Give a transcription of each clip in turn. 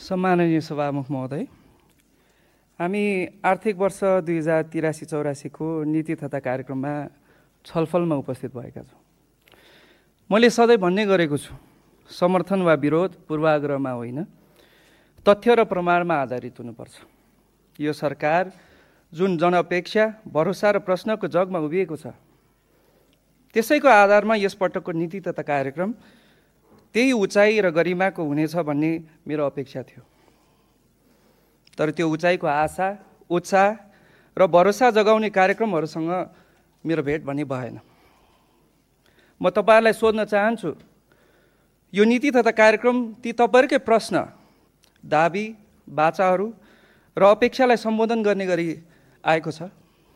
सम्माननीय सभामुख महोदय, हामी आर्थिक वर्ष 2083-84 को नीति तथा कार्यक्रममा छलफलमा उपस्थित भएका छौँ। मैले सधैँ भन्ने गरेको छु, समर्थन वा विरोध पूर्वाग्रहमा होइन, तथ्य र प्रमाणमा आधारित हुनुपर्छ। यो सरकार जुन जनअपेक्षा, भरोसा र प्रश्नको जगमा उभिएको छ, त्यसैको आधारमा यस पटकको नीति तथा कार्यक्रम त्यही उचाइ र गरिमाको हुनेछ भन्ने मेरो अपेक्षा थियो। तर त्यो उचाइको आशा, उत्साह र भरोसा जगाउने कार्यक्रमहरूसँग मेरो भेट भने भएन। म तपाईहरुलाई सोध्न चाहन्छु, यो नीति तथा कार्यक्रम ती तपाईहरुकै प्रश्न, दाबी, बाचाहरू र अपेक्षालाई सम्बोधन गर्ने गरी आएको छ।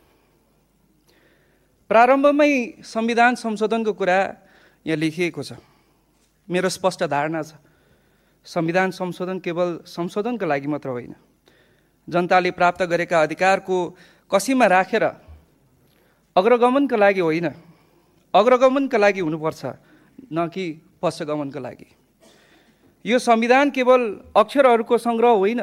प्रारम्भमै संविधान संशोधनको कुरा यहाँ लेखिएको छ। मेरो स्पष्ट धारणा छ, संविधान संशोधन केवल संशोधनको लागि मात्र होइन, जनताले प्राप्त गरेका अधिकारको कसीमा राखेर अग्रगमनका लागि होइन, अग्रगमनका लागि हुनुपर्छ, न कि पश्चगमनका लागि। यो संविधान केवल अक्षरहरूको सङ्ग्रह होइन,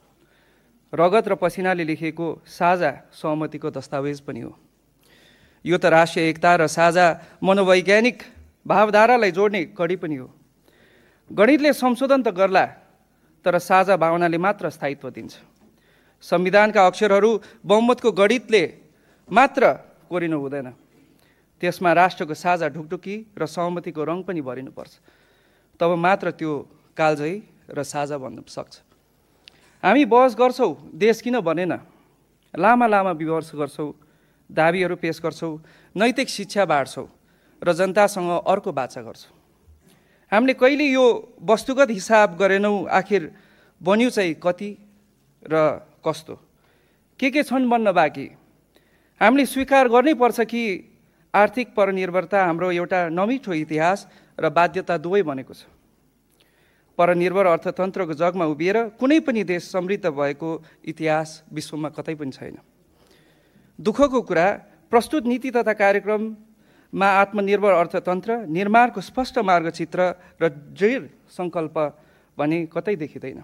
रगत र पसिनाले लेखिएको साझा सहमतिको दस्तावेज पनि हो। यो त राष्ट्रिय एकता र साझा मनोवैज्ञानिक भावधारालाई जोड्ने कडी पनि हो। गणितले संशोधन त गर्ला, तर साझा भावनाले मात्र स्थायित्व दिन्छ। संविधानका अक्षरहरू बहुमतको गणितले मात्र कोरिनु हुँदैन, त्यसमा राष्ट्रको साझा ढुकढुकी र सहमतिको रङ पनि भरिनुपर्छ। तब मात्र त्यो कालजयी र साझा बन्न सक्छ। हामी बहस गर्छौँ, देश किन बनेन, लामा लामा विमर्श गर्छौँ, दाबीहरू पेश गर्छौँ, नैतिक शिक्षा बाँड्छौँ र जनतासँग अर्को बाचा गर्छौँ। हामीले कहिले यो वस्तुगत हिसाब गरेनौँ, आखिर बन्यो चाहिँ कति र कस्तो, के छन् बन्न बाँकी। हामीले स्वीकार गर्नै पर्छ कि आर्थिक परनिर्भरता हाम्रो एउटा नमिठो इतिहास र बाध्यता दुवै बनेको छ। परनिर्भर अर्थतन्त्रको जगमा उभिएर कुनै पनि देश समृद्ध भएको इतिहास विश्वमा कतै पनि छैन। दुःखको कुरा, प्रस्तुत नीति तथा कार्यक्रममा आत्मनिर्भर अर्थतन्त्र निर्माणको स्पष्ट मार्गचित्र र दृढ सङ्कल्प भने कतै देखिँदैन।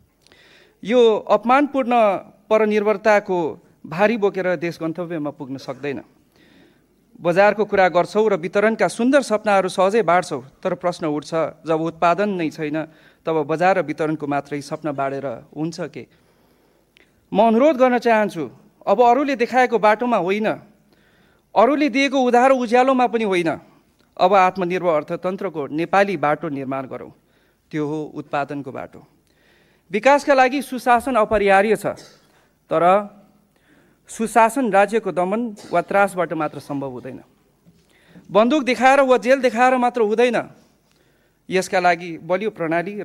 यो अपमानपूर्ण परनिर्भरताको भारी बोकेर देश गन्तव्यमा पुग्न सक्दैन। बजारको कुरा गर्छौँ र वितरणका सुन्दर सपनाहरू सहजै बाँड्छौँ, तर प्रश्न उठ्छ, जब उत्पादन नै छैन तब बजार र वितरणको मात्रै सपना बाँडेर हुन्छ के? म अनुरोध गर्न चाहन्छु, अब अरूले देखाएको बाटोमा होइन, अरूले दिएको उधारो उज्यालोमा पनि होइन, अब आत्मनिर्भर अर्थतन्त्रको नेपाली बाटो निर्माण गरौँ। त्यो हो उत्पादनको बाटो। विकासका लागि सुशासन अपरिहार्य छ, तर सुशासन राज्यको दमन वा त्रासबाट मात्र सम्भव हुँदैन। बन्दुक देखाएर वा जेल देखाएर मात्र हुँदैन। यसका लागि बलियो प्रणाली